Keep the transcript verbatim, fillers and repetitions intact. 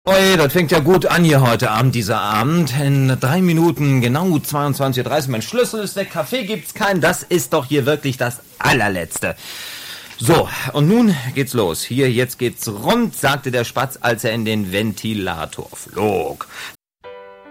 Oi, das fängt ja gut an hier heute Abend, dieser Abend. In drei Minuten, genau zweiundzwanzig Uhr dreißig. Mein Schlüssel ist weg, Kaffee gibt's keinen. Das ist doch hier wirklich das allerletzte. So, und nun geht's los. Hier, jetzt geht's rund, sagte der Spatz, als er in den Ventilator flog.